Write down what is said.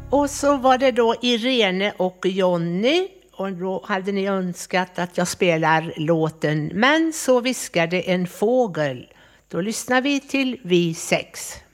Och så var det då Irene och Jonny. Och då hade ni önskat att jag spelar låten Men så viskade en fågel. Då lyssnar vi till Vi sex.